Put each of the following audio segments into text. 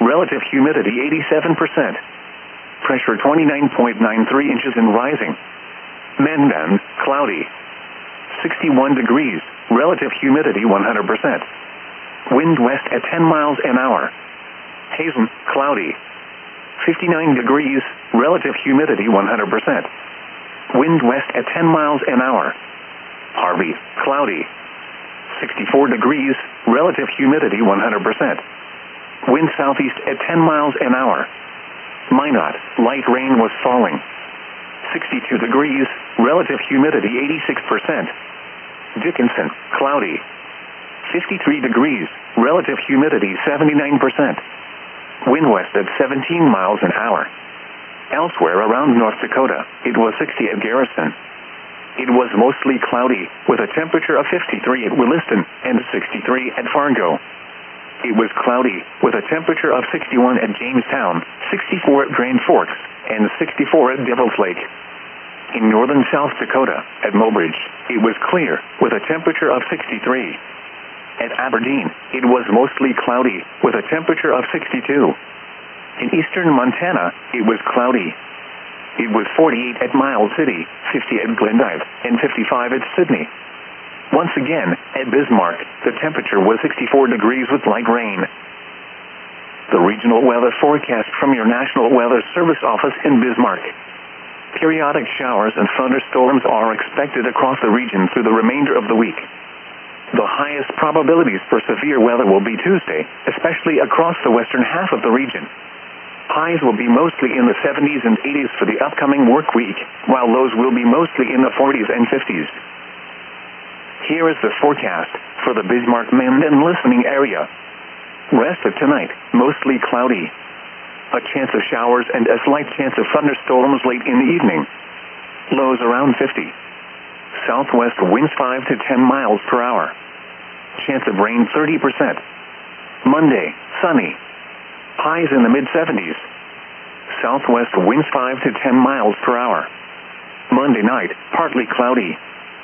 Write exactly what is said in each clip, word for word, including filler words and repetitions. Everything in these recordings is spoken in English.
relative humidity eighty-seven percent. Pressure twenty-nine point nine three inches and rising. Mandan, cloudy. sixty-one degrees, relative humidity one hundred percent. Wind west at ten miles an hour. Hazen, cloudy. fifty-nine degrees, relative humidity one hundred percent. Wind west at ten miles an hour. Harvey, cloudy. sixty-four degrees, relative humidity one hundred percent. Wind southeast at ten miles an hour. Minot, light rain was falling. sixty-two degrees, relative humidity eighty-six percent. Dickinson, cloudy. fifty-three degrees, relative humidity seventy-nine percent. Wind west at seventeen miles an hour. Elsewhere around North Dakota, it was sixty at Garrison. It was mostly cloudy, with a temperature of fifty-three at Williston and sixty-three at Fargo. It was cloudy, with a temperature of sixty-one at Jamestown, sixty-four at Grand Forks, and sixty-four at Devil's Lake. In northern South Dakota, at Mobridge, it was clear, with a temperature of sixty-three. At Aberdeen, it was mostly cloudy, with a temperature of sixty-two. In eastern Montana, it was cloudy. It was forty-eight at Miles City, fifty at Glendive, and fifty-five at Sydney. Once again, at Bismarck, the temperature was sixty-four degrees with light rain. The regional weather forecast from your National Weather Service office in Bismarck. Periodic showers and thunderstorms are expected across the region through the remainder of the week. The highest probabilities for severe weather will be Tuesday, especially across the western half of the region. Highs will be mostly in the seventies and eighties for the upcoming work week, while lows will be mostly in the forties and fifties. Here is the forecast for the Bismarck-Mandan listening area. Rest of tonight, mostly cloudy. A chance of showers and a slight chance of thunderstorms late in the evening. Lows around fifty. Southwest winds five to ten miles per hour. Chance of rain thirty percent. Monday, sunny. Highs in the mid seventies. Southwest winds five to ten miles per hour. Monday night, partly cloudy.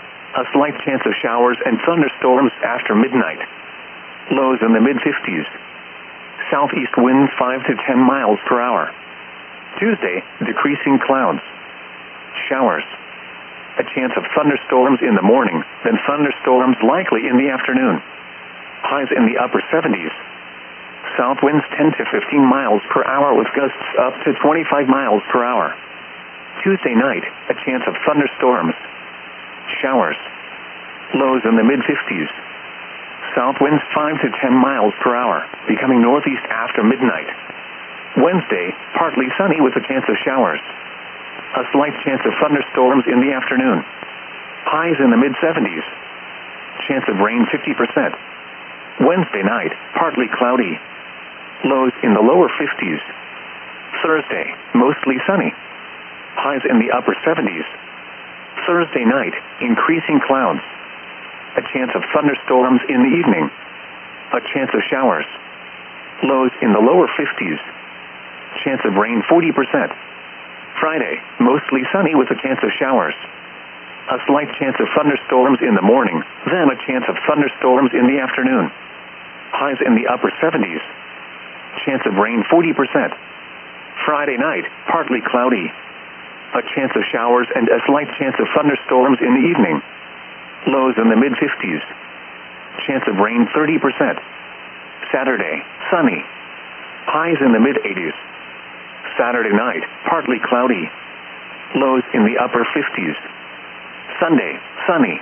A slight chance of showers and thunderstorms after midnight. Lows in the mid fifties. Southeast winds five to ten miles per hour. Tuesday, decreasing clouds. Showers. A chance of thunderstorms in the morning, then thunderstorms likely in the afternoon. Highs in the upper seventies. South winds ten to fifteen miles per hour with gusts up to twenty-five miles per hour. Tuesday night, a chance of thunderstorms. Showers. Lows in the mid fifties. South winds five to ten miles per hour, becoming northeast after midnight. Wednesday, partly sunny with a chance of showers. A slight chance of thunderstorms in the afternoon. Highs in the mid seventies. Chance of rain fifty percent. Wednesday night, partly cloudy. Lows in the lower fifties. Thursday, mostly sunny. Highs in the upper seventies. Thursday night, increasing clouds. A chance of thunderstorms in the evening. A chance of showers. Lows in the lower fifties. Chance of rain forty percent. Friday, mostly sunny with a chance of showers. A slight chance of thunderstorms in the morning, then a chance of thunderstorms in the afternoon. Highs in the upper seventies. Chance of rain forty percent. Friday night, partly cloudy. A chance of showers and a slight chance of thunderstorms in the evening. Lows in the mid fifties. Chance of rain thirty percent. Saturday, sunny. Highs in the mid eighties. Saturday night, partly cloudy. Lows in the upper fifties. Sunday, sunny.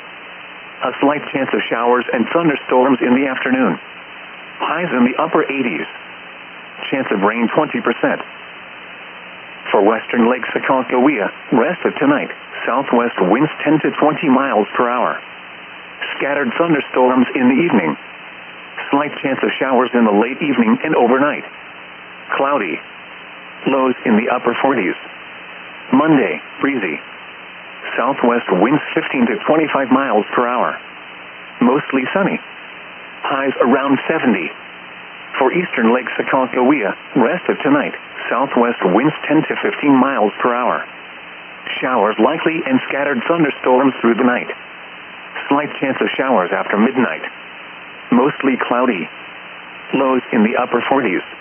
A slight chance of showers and thunderstorms in the afternoon. Highs in the upper eighties. Chance of rain twenty percent. For western Lake Sakoncohea, rest of tonight, southwest winds ten to twenty miles per hour. Scattered thunderstorms in the evening. Slight chance of showers in the late evening and overnight. Cloudy. Lows in the upper forties. Monday, breezy. Southwest winds fifteen to twenty-five miles per hour. Mostly sunny. Highs around seventy. For eastern Lake Sakoncohea, rest of tonight, southwest winds ten to fifteen miles per hour. Showers likely and scattered thunderstorms through the night. Slight chance of showers after midnight. Mostly cloudy. Lows in the upper forties.